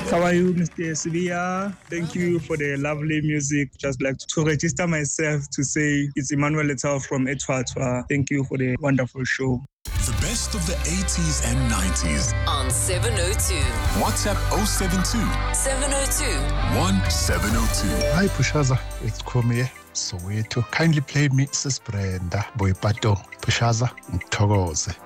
How are you, Mr. Sibia? Thank you for the lovely music. Just like to register myself to say it's Emmanuel Letao from Etwatwa. Thank you for the wonderful show. The best of the 80s and 90s on 702. WhatsApp 072 702 1702. Hi Pushaza, it's Komiye Soweto. Kindly play me Sis Brenda Boypato Pushaza Mthokoze.